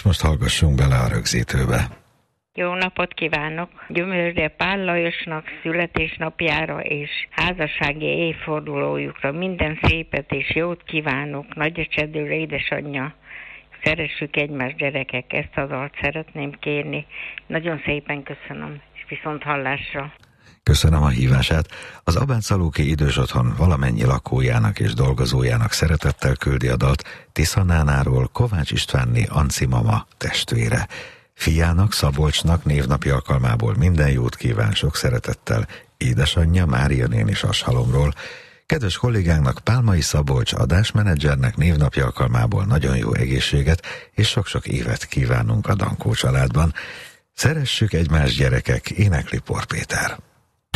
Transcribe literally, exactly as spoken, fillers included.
és most hallgassunk bele a rögzítőbe. Jó napot kívánok! Gyömölde Pál Lajosnak születésnapjára és házassági évfordulójukra minden szépet és jót kívánok. Nagyecsedőre édesanyja. Szeressük egymást, gyerekek, ezt a dalt szeretném kérni. Nagyon szépen köszönöm, és viszont hallásra. Köszönöm a hívását. Az Abánczalóki Idős Otthon valamennyi lakójának és dolgozójának szeretettel küldi a dalt Tiszanánáról Kovács Istvánné Anci mama testvére. Fiának, Szabolcsnak névnapi alkalmából minden jót kíván sok szeretettel édesanyja Mária néni Sashalomról. Kedves kollégánknak, Pálmai Szabolcs adásmenedzsernek névnapi alkalmából nagyon jó egészséget és sok-sok évet kívánunk a Dankó családban. Szeressük egymást, gyerekek, énekli Por Péter.